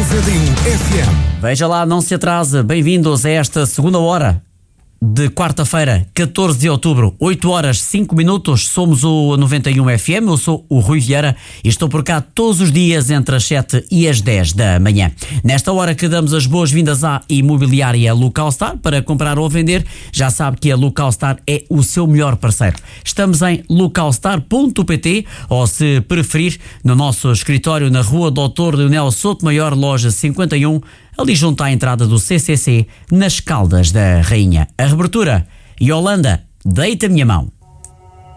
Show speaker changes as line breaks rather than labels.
FM.
Veja lá, não se atrasa. Bem-vindos a esta segunda hora de quarta-feira, 14 de outubro, 8 horas 5 minutos. Somos o 91 FM, eu sou o Rui Vieira e estou por cá todos os dias entre as 7 e as 10 da manhã. Nesta hora que damos as boas-vindas à imobiliária Localstar para comprar ou vender, já sabe que a Localstar é o seu melhor parceiro. Estamos em localstar.pt ou, se preferir, no nosso escritório na rua Dr. Leonel Soutomaior, loja 51, ali junto à entrada do CCC, nas Caldas da Rainha. A reabertura. Yolanda, deita a minha mão.